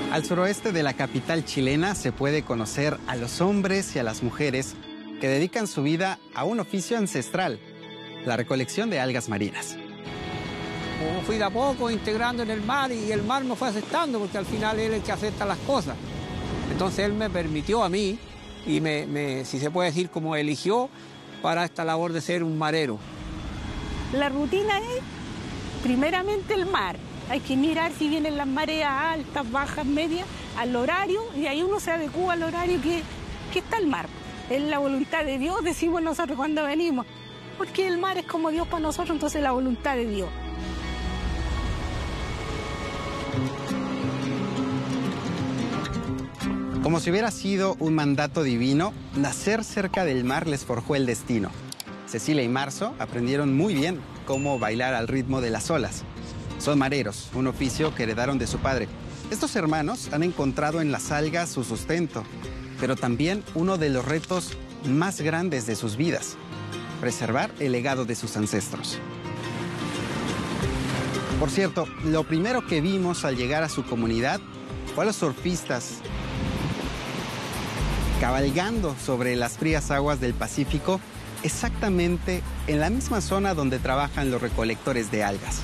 Al suroeste de la capital chilena se puede conocer a los hombres y a las mujeres que dedican su vida a un oficio ancestral, la recolección de algas marinas. Fui de a poco integrando en el mar y el mar me fue aceptando porque al final él es el que acepta las cosas. Entonces él me permitió a mí y si se puede decir, como eligió para esta labor de ser un marero. La rutina es primeramente el mar. Hay que mirar si vienen las mareas altas, bajas, medias, al horario, y ahí uno se adecúa al horario que está el mar. Es la voluntad de Dios, decimos nosotros cuando venimos, porque el mar es como Dios para nosotros, entonces la voluntad de Dios. Como si hubiera sido un mandato divino, nacer cerca del mar les forjó el destino. Cecilia y Marzo aprendieron muy bien cómo bailar al ritmo de las olas. Son mareros, un oficio que heredaron de su padre. Estos hermanos han encontrado en las algas su sustento, pero también uno de los retos más grandes de sus vidas: preservar el legado de sus ancestros. Por cierto, lo primero que vimos al llegar a su comunidad fue a los surfistas cabalgando sobre las frías aguas del Pacífico, exactamente en la misma zona donde trabajan los recolectores de algas.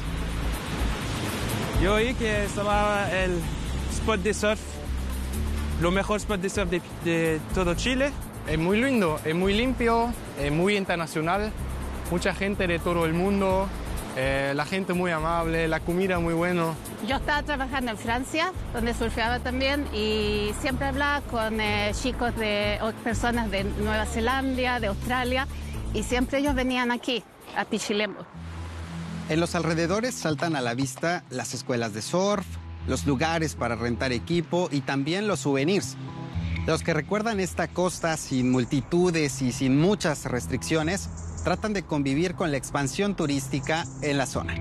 Yo oí que estaba el spot de surf, lo mejor spot de surf de todo Chile. Es muy lindo, es muy limpio, es muy internacional, mucha gente de todo el mundo, la gente muy amable, la comida muy buena. Yo estaba trabajando en Francia, donde surfeaba también, y siempre hablaba con chicos o personas de Nueva Zelanda, de Australia, y siempre ellos venían aquí, a Pichilemu. En los alrededores saltan a la vista las escuelas de surf, los lugares para rentar equipo y también los souvenirs. Los que recuerdan esta costa sin multitudes y sin muchas restricciones, tratan de convivir con la expansión turística en la zona.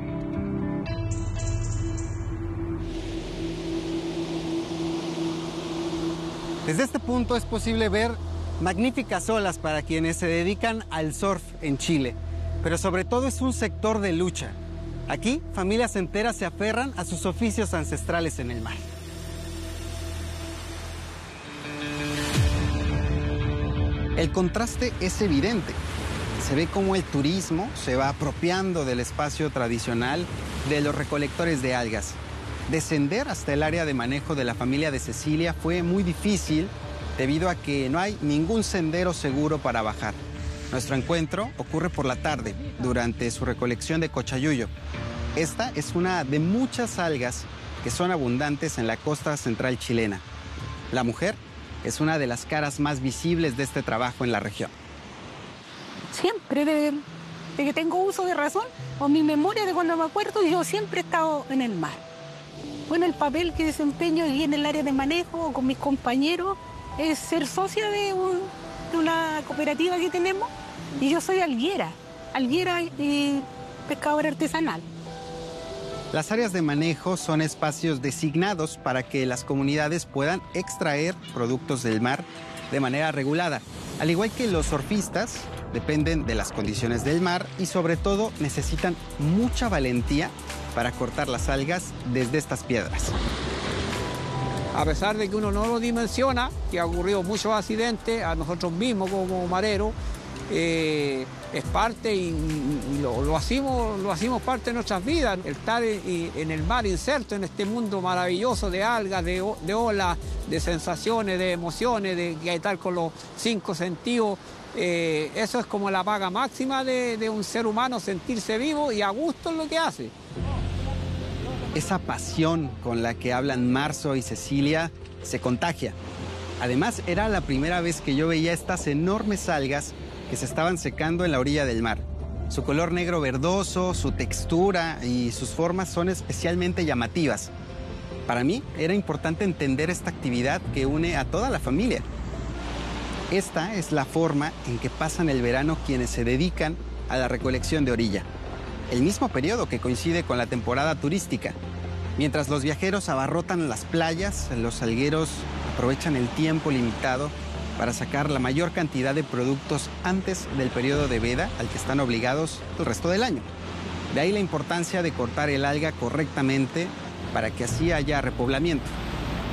Desde este punto es posible ver magníficas olas para quienes se dedican al surf en Chile. Pero sobre todo es un sector de lucha. Aquí, familias enteras se aferran a sus oficios ancestrales en el mar. El contraste es evidente. Se ve cómo el turismo se va apropiando del espacio tradicional de los recolectores de algas. Descender hasta el área de manejo de la familia de Cecilia fue muy difícil debido a que no hay ningún sendero seguro para bajar. Nuestro encuentro ocurre por la tarde, durante su recolección de cochayuyo. Esta es una de muchas algas que son abundantes en la costa central chilena. La mujer es una de las caras más visibles de este trabajo en la región. Siempre, de que tengo uso de razón, o mi memoria de cuando me acuerdo, yo siempre he estado en el mar. Bueno, el papel que desempeño aquí en el área de manejo con mis compañeros es ser socia de una cooperativa que tenemos, y yo soy alguera y pescadora artesanal. Las áreas de manejo son espacios designados para que las comunidades puedan extraer productos del mar de manera regulada. Al igual que los surfistas, dependen de las condiciones del mar y sobre todo necesitan mucha valentía para cortar las algas desde estas piedras. A pesar de que uno no lo dimensiona, que ha ocurrido muchos accidentes, a nosotros mismos como mareros, es parte y lo hacemos parte de nuestras vidas. El estar en el mar inserto en este mundo maravilloso de algas, de olas, de sensaciones, de emociones, de estar con los 5 sentidos, eso es como la paga máxima de un ser humano, sentirse vivo y a gusto en lo que hace. Esa pasión con la que hablan Marzo y Cecilia se contagia. Además, era la primera vez que yo veía estas enormes algas que se estaban secando en la orilla del mar. Su color negro verdoso, su textura y sus formas son especialmente llamativas. Para mí era importante entender esta actividad que une a toda la familia. Esta es la forma en que pasan el verano quienes se dedican a la recolección de orilla. El mismo periodo que coincide con la temporada turística. Mientras los viajeros abarrotan las playas, los algueros aprovechan el tiempo limitado para sacar la mayor cantidad de productos antes del periodo de veda al que están obligados el resto del año. De ahí la importancia de cortar el alga correctamente para que así haya repoblamiento.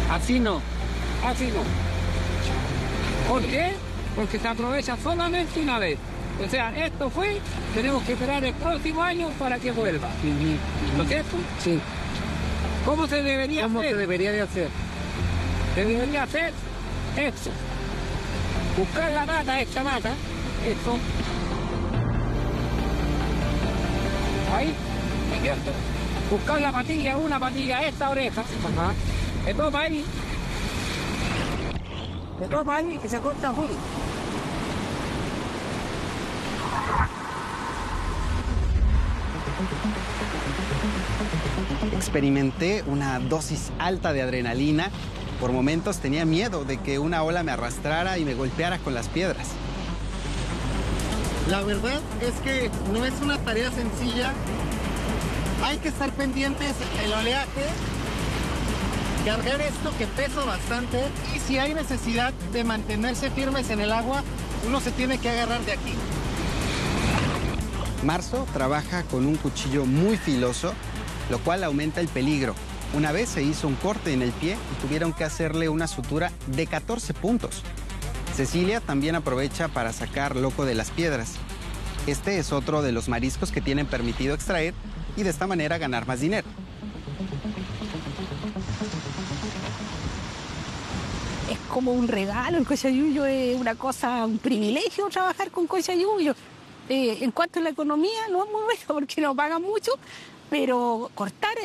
Así no, así no. ¿Por qué? Porque se aprovecha solamente una vez. O sea, esto fue, tenemos que esperar el próximo año para que vuelva. ¿No es cierto? Sí. ¿Cómo se debería hacer? ¿Cómo se debería de hacer? Se debería hacer esto. Buscar la mata, esta mata, esto. Ahí, ¿es cierto? Buscar la patilla, una patilla, esta oreja. Ajá. Se toma ahí. Se toma ahí y se corta full. Experimenté una dosis alta de adrenalina. Por momentos tenía miedo de que una ola me arrastrara y me golpeara con las piedras. La verdad es que no es una tarea sencilla. Hay que estar pendientes del oleaje, cargar esto que pesa bastante, y si hay necesidad de mantenerse firmes en el agua, uno se tiene que agarrar de aquí. Marzo trabaja con un cuchillo muy filoso, lo cual aumenta el peligro. Una vez se hizo un corte en el pie y tuvieron que hacerle una sutura de 14 puntos. Cecilia también aprovecha para sacar loco de las piedras. Este es otro de los mariscos que tienen permitido extraer y de esta manera ganar más dinero. Es como un regalo, el cochayuyo es una cosa, un privilegio trabajar con cochayuyo. En cuanto a la economía, no es muy bueno porque no pagan mucho, pero cortar